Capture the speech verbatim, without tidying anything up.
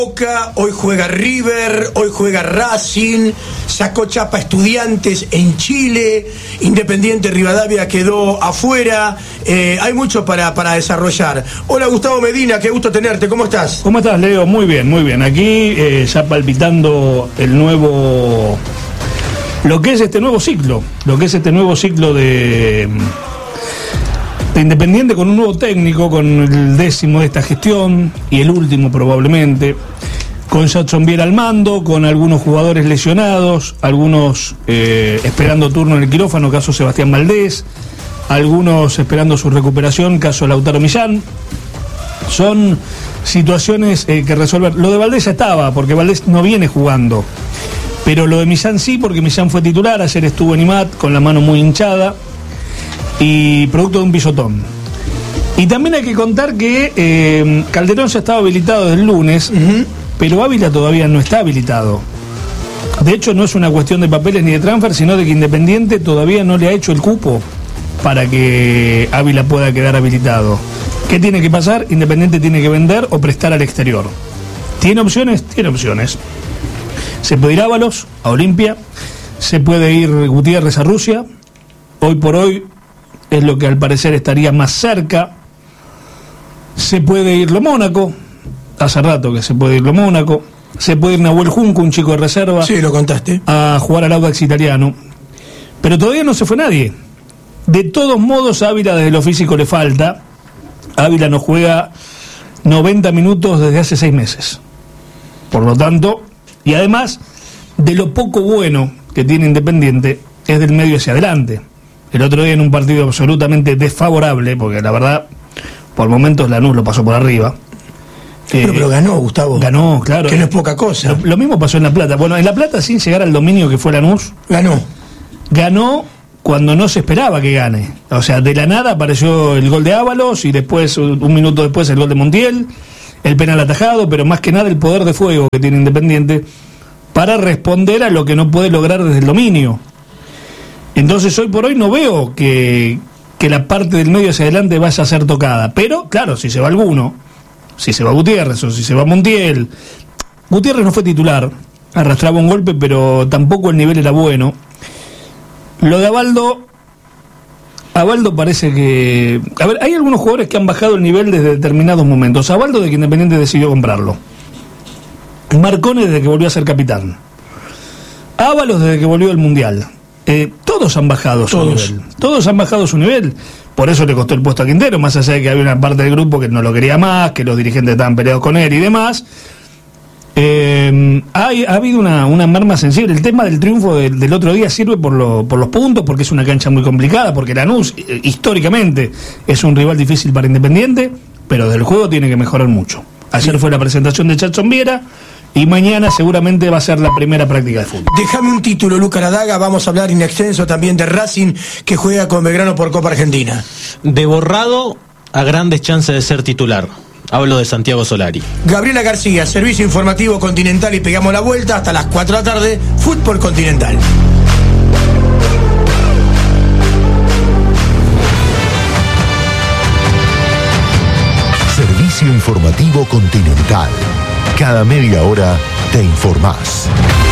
Boca, hoy juega River, hoy juega Racing, sacó chapa Estudiantes en Chile, Independiente Rivadavia quedó afuera, eh, hay mucho para, para desarrollar. Hola Gustavo Medina, qué gusto tenerte, ¿cómo estás? ¿Cómo estás, Leo? Muy bien, muy bien. Aquí eh, ya palpitando el nuevo, lo que es este nuevo ciclo, lo que es este nuevo ciclo de... de Independiente, con un nuevo técnico, con el décimo de esta gestión y el último probablemente, con Jackson Viera al mando, con algunos jugadores lesionados, algunos eh, esperando turno en el quirófano, caso Sebastián Valdés, algunos esperando su recuperación, caso Lautaro Millán. Son situaciones eh, que resolver. Lo de Valdés ya estaba, porque Valdés no viene jugando, pero lo de Millán sí, porque Millán fue titular, ayer estuvo en I M A T con la mano muy hinchada y producto de un pisotón. Y también hay que contar que eh, Calderón ya estaba habilitado desde el lunes, uh-huh. pero Ávila todavía no está habilitado. De hecho, no es una cuestión de papeles ni de transfer, sino de que Independiente todavía no le ha hecho el cupo para que Ávila pueda quedar habilitado. ¿Qué tiene que pasar? Independiente tiene que vender o prestar al exterior. ¿Tiene opciones? Tiene opciones. Se puede ir Ábalos a Olimpia, se puede ir Gutiérrez a Rusia. Hoy por hoy es lo que al parecer estaría más cerca. Se puede irlo Mónaco, hace rato que se puede irlo Mónaco. Se puede ir Nahuel Junco, un chico de reserva. Sí, lo contaste. A jugar al Audax italiano. Pero todavía no se fue nadie. De todos modos, Ávila desde lo físico le falta. Ávila no juega noventa minutos desde hace seis meses. Por lo tanto, y además, de lo poco bueno que tiene Independiente, es del medio hacia adelante. El otro día en un partido absolutamente desfavorable, porque la verdad, por momentos Lanús lo pasó por arriba. Pero, eh, pero ganó, Gustavo. Ganó, claro. Que no es poca cosa. Lo, lo mismo pasó en La Plata. Bueno, en La Plata, sin llegar al dominio que fue Lanús, ganó. Ganó cuando no se esperaba que gane. O sea, de la nada apareció el gol de Ábalos y después, un minuto después, el gol de Montiel, el penal atajado, pero más que nada el poder de fuego que tiene Independiente para responder a lo que no puede lograr desde el dominio. Entonces hoy por hoy no veo que, que la parte del medio hacia adelante vaya a ser tocada. Pero, claro, si se va alguno, si se va Gutiérrez o si se va Montiel. Gutiérrez no fue titular, arrastraba un golpe, pero tampoco el nivel era bueno. Lo de Abaldo, Abaldo parece que... A ver, hay algunos jugadores que han bajado el nivel desde determinados momentos. Abaldo, de que Independiente decidió comprarlo. Marcone, desde que volvió a ser capitán. Ábalos, desde que volvió del Mundial. Eh, todos han bajado su todos. nivel. Todos han bajado su nivel. Por eso le costó el puesto a Quintero, más allá de que había una parte del grupo que no lo quería más, que los dirigentes estaban peleados con él y demás. Eh, hay, ha habido una, una merma sensible. El tema del triunfo del, del otro día sirve por, lo, por los puntos, porque es una cancha muy complicada, porque Lanús eh, históricamente es un rival difícil para Independiente, pero del juego tiene que mejorar mucho. Ayer fue la presentación de Jackson Viera y mañana seguramente va a ser la primera práctica de fútbol. Déjame un título, Luca Ladaga. Vamos a hablar in extenso también de Racing, que juega con Belgrano por Copa Argentina. De Borrado a grandes chances de ser titular. Hablo de Santiago Solari. Gabriela García, servicio informativo Continental, y pegamos la vuelta hasta las cuatro de la tarde, Fútbol Continental. Servicio informativo Continental. Cada media hora te informás.